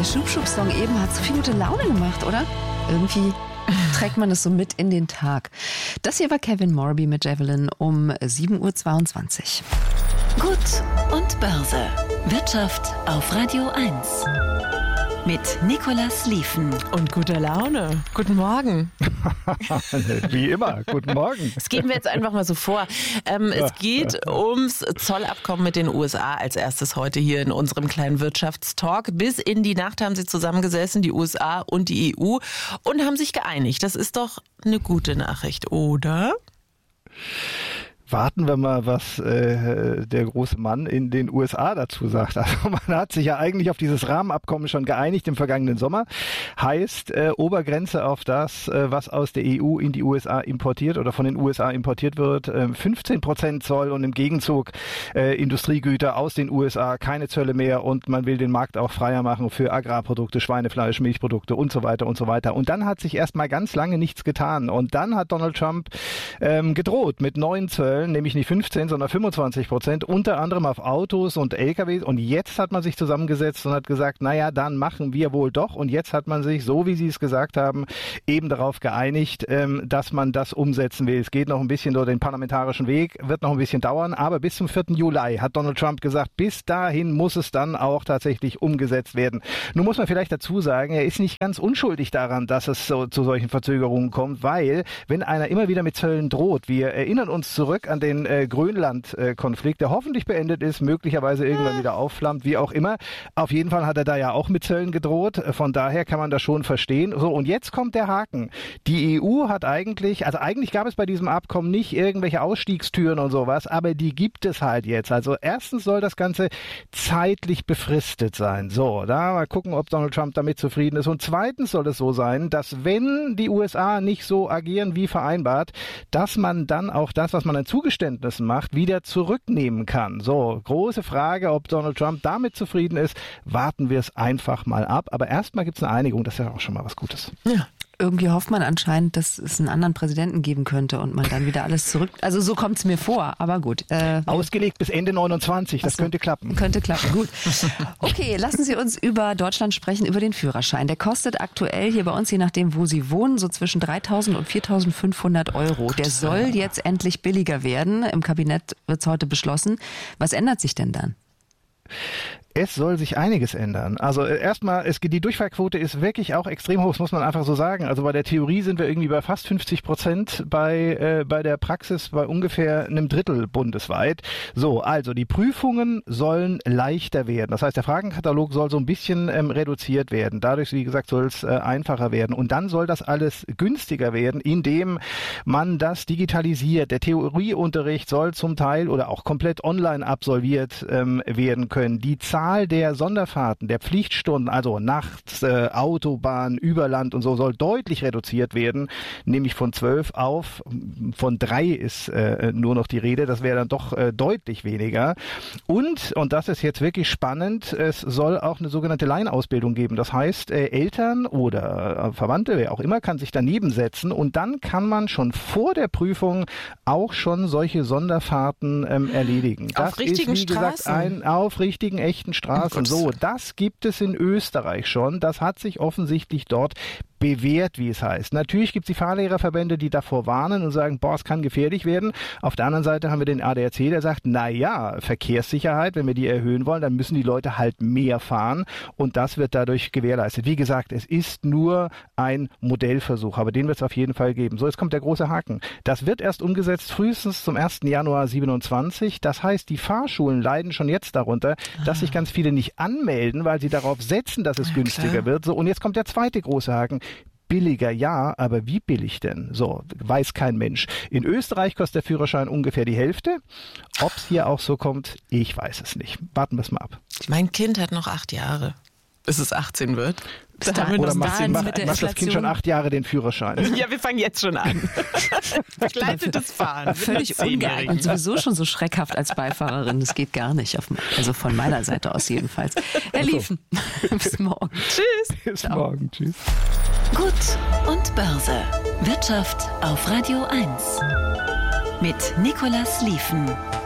Der Schub-Schub-Song eben hat so viel gute Laune gemacht, oder? Irgendwie trägt man es so mit in den Tag. Das hier war Kevin Morby mit Javelin um 7.22 Uhr. Gut und Börse. Wirtschaft auf Radio 1. Mit Nicolas Lieven. Und guter Laune. Guten Morgen. Wie immer, guten Morgen. Das geben wir jetzt einfach mal so vor. Es geht ums Zollabkommen mit den USA als erstes heute hier in unserem kleinen Wirtschaftstalk. Bis in die Nacht haben sie zusammengesessen, die USA und die EU, und haben sich geeinigt. Das ist doch eine gute Nachricht, oder? Warten wir mal, was der große Mann in den USA dazu sagt. Also man hat sich ja eigentlich auf dieses Rahmenabkommen schon geeinigt im vergangenen Sommer. Heißt, Obergrenze auf das, was aus der EU in die USA importiert oder von den USA importiert wird, 15% Zoll und im Gegenzug Industriegüter aus den USA, keine Zölle mehr, und man will den Markt auch freier machen für Agrarprodukte, Schweinefleisch, Milchprodukte und so weiter und so weiter. Und dann hat sich erstmal ganz lange nichts getan. Und dann hat Donald Trump gedroht mit neuen Zöllen, nämlich nicht 15, sondern 25%, unter anderem auf Autos und LKWs. Und jetzt hat man sich zusammengesetzt und hat gesagt, naja, dann machen wir wohl doch. Und jetzt hat man sich, so wie Sie es gesagt haben, eben darauf geeinigt, dass man das umsetzen will. Es geht noch ein bisschen durch den parlamentarischen Weg, wird noch ein bisschen dauern, aber bis zum 4. Juli hat Donald Trump gesagt, bis dahin muss es dann auch tatsächlich umgesetzt werden. Nun muss man vielleicht dazu sagen, er ist nicht ganz unschuldig daran, dass es so zu solchen Verzögerungen kommt, weil, wenn einer immer wieder mit Zöllen droht, wir erinnern uns zurück an den Grönland-Konflikt, der hoffentlich beendet ist, möglicherweise irgendwann wieder aufflammt, wie auch immer. Auf jeden Fall hat er da ja auch mit Zöllen gedroht. Von daher kann man das schon verstehen. So, und jetzt kommt der Haken. Die EU hat eigentlich gab es bei diesem Abkommen nicht irgendwelche Ausstiegstüren und sowas, aber die gibt es halt jetzt. Also erstens soll das Ganze zeitlich befristet sein. So, da mal gucken, ob Donald Trump damit zufrieden ist. Und zweitens soll es so sein, dass wenn die USA nicht so agieren wie vereinbart, dass man dann auch das, was man an Zugeständnissen macht, wieder zurücknehmen kann. So, große Frage, ob Donald Trump damit zufrieden ist. Warten wir es einfach mal ab. Aber erstmal gibt es eine Einigung, das ist ja auch schon mal was Gutes. Ja. Irgendwie hofft man anscheinend, dass es einen anderen Präsidenten geben könnte und man dann wieder alles zurück... Also so kommt es mir vor, aber gut. Ausgelegt bis Ende 29, das könnte klappen. Könnte klappen, gut. Okay, lassen Sie uns über Deutschland sprechen, über den Führerschein. Der kostet aktuell hier bei uns, je nachdem, wo Sie wohnen, so zwischen 3.000 und 4.500 Euro. Der soll jetzt endlich billiger werden. Im Kabinett wird es heute beschlossen. Was ändert sich denn dann? Es soll sich einiges ändern. Also erstmal, die Durchfallquote ist wirklich auch extrem hoch, das muss man einfach so sagen. Also bei der Theorie sind wir irgendwie bei fast 50%, bei der Praxis bei ungefähr einem Drittel bundesweit. So, also die Prüfungen sollen leichter werden. Das heißt, der Fragenkatalog soll so ein bisschen reduziert werden. Dadurch, wie gesagt, soll es einfacher werden. Und dann soll das alles günstiger werden, indem man das digitalisiert. Der Theorieunterricht soll zum Teil oder auch komplett online absolviert werden können. Die Zahl der Sonderfahrten, der Pflichtstunden, also nachts, Autobahn, über Land und so, soll deutlich reduziert werden, nämlich von 12 auf, von 3 ist nur noch die Rede, das wäre dann doch deutlich weniger. Und das ist jetzt wirklich spannend, es soll auch eine sogenannte Laienausbildung geben. Das heißt, Eltern oder Verwandte, wer auch immer, kann sich daneben setzen und dann kann man schon vor der Prüfung auch schon solche Sonderfahrten erledigen. Auf richtigen Straßen? Auf richtigen, echten Straßen. So, das gibt es in Österreich schon. Das hat sich offensichtlich dort bewährt, wie es heißt. Natürlich gibt es die Fahrlehrerverbände, die davor warnen und sagen, boah, es kann gefährlich werden. Auf der anderen Seite haben wir den ADAC, der sagt, naja, Verkehrssicherheit, wenn wir die erhöhen wollen, dann müssen die Leute halt mehr fahren und das wird dadurch gewährleistet. Wie gesagt, es ist nur ein Modellversuch, aber den wird es auf jeden Fall geben. So, jetzt kommt der große Haken. Das wird erst umgesetzt frühestens zum 1. Januar 27. Das heißt, die Fahrschulen leiden schon jetzt darunter, dass sich ganz viele nicht anmelden, weil sie darauf setzen, dass es günstiger wird. So, und jetzt kommt der zweite große Haken. Billiger, ja, aber wie billig denn? So, weiß kein Mensch. In Österreich kostet der Führerschein ungefähr die Hälfte. Ob es hier auch so kommt, ich weiß es nicht. Warten wir es mal ab. Mein Kind hat noch 8 Jahre, bis es 18 wird. Oder macht das Kind schon 8 Jahre den Führerschein? Ja, wir fangen jetzt schon an. Begleitetes Fahren. Völlig ungeeignet. Sowieso schon so schreckhaft als Beifahrerin. Das geht gar nicht. Also von meiner Seite aus jedenfalls. Herr Lieven, bis morgen. Tschüss. Bis morgen. Tschüss. Gut und Börse. Wirtschaft auf Radio 1. Mit Nicolas Lieven.